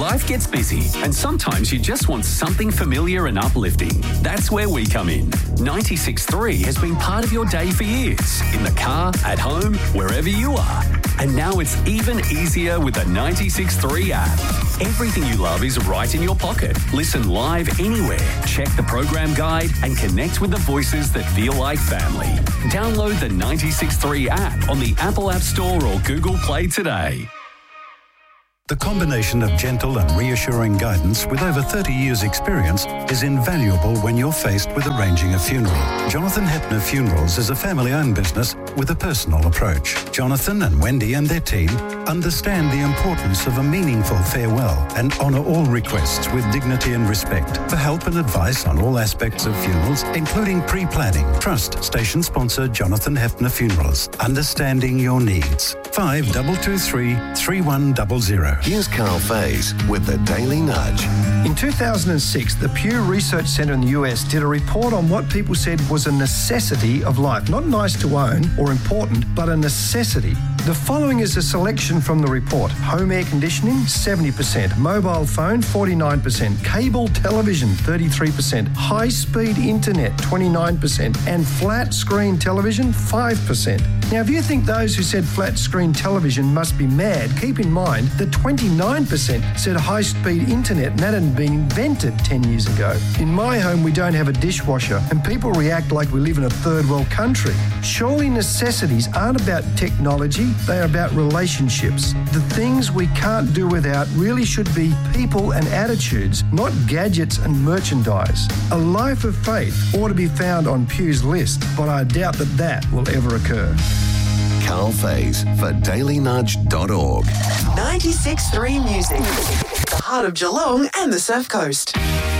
Life gets busy, and sometimes you just want something familiar and uplifting. That's where we come in. 96.3 has been part of your day for years. In the car, at home, wherever you are. And now it's even easier with the 96.3 app. Everything you love is right in your pocket. Listen live anywhere. Check the program guide and connect with the voices that feel like family. Download the 96.3 app on the Apple App Store or Google Play today. The combination of gentle and reassuring guidance with over 30 years' experience is invaluable when you're faced with arranging a funeral. Jonathan Hepner Funerals is a family-owned business with a personal approach. Jonathan and Wendy and their team understand the importance of a meaningful farewell and honour all requests with dignity and respect. For help and advice on all aspects of funerals, including pre-planning, trust station sponsor Jonathan Hepner Funerals. Understanding your needs. 5223 3100. Here's Carl Faze with the Daily Nudge. In 2006, the Pew Research Center in the US did a report on what people said was a necessity of life. Not nice to own or important, but a necessity. The following is a selection from the report. Home air conditioning, 70%. Mobile phone, 49%. Cable television, 33%. High-speed internet, 29%. And flat screen television, 5%. Now, if you think those who said flat screen television must be mad, keep in mind that 29% said high-speed internet, and that hadn't been invented 10 years ago. In my home, we don't have a dishwasher, and people react like we live in a third world country. Surely necessities aren't about technology, they are about relationships. The things we can't do without really should be people and attitudes, not gadgets and merchandise. A life of faith ought to be found on Pew's list, but I doubt that will ever occur. Carl Faze for dailynudge.org. 96.3 Music, the heart of Geelong and the Surf Coast.